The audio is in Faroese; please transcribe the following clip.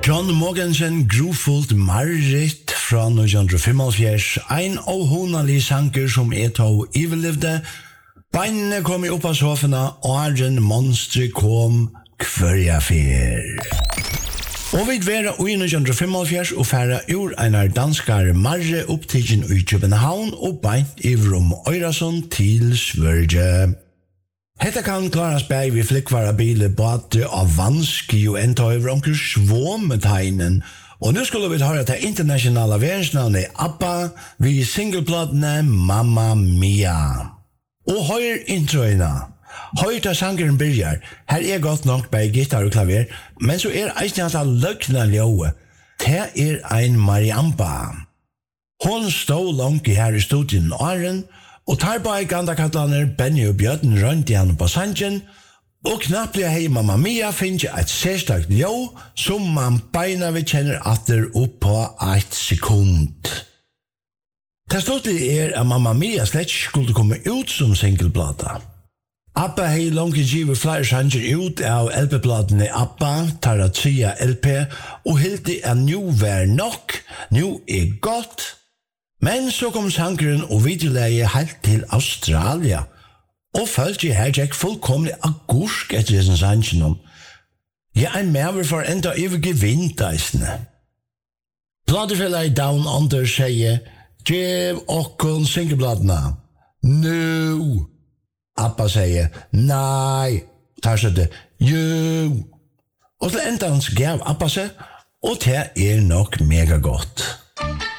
John Mogensen grufullt Marit fra 1975, ein ohunali sanger som tog ivelivde. Beinene kom upp av sofena, åren monster kom kvarja fyr. Og vi vera i 1975 og færa ur einar danskar Marre opptidgen i København og beint i Øyrasund til Sverige. Hetta kan klaras bæg vi flikkvara biler båte av vanski og enta over onker svåmetegnen. Og nu skulle vi høre til internasjonale verdensnavnet ABBA vi singleplatene Mamma Mia. Og høyr introina. Høyr til sangeren byrjar. Her godt nok bæg gitar og klaver, men så eisne at løgna ljøve. Det ein Mariamba. Hon stod langt her i studien åren, og tar bare gandakattlaner Benny og Bjørn rundt igjen på sangen, og knapt blir hei Mamma Mia finner et særstakt ljå som man beina vi kjenner atter opp på et sekund. Det stod at Mamma Mia slett skulle komme ut som singleplata. ABBA hei langt givet flere sanger ut av LP-platene ABBA, Taratsia LP, og hilti nu vær nok, nu godt. Men så kom sangeren og videoleie helt til Australia, og følte her Jack fullkomlig agursk etter denne sangen. Jeg med for enda evige vinteisene. Platefellet Down Under sier, «Gjev okkon singleplatene». «No». ABBA sier, «Nei». Tar seg det, «Jo». Og til endans gav ABBA seg, og det nok mega godt.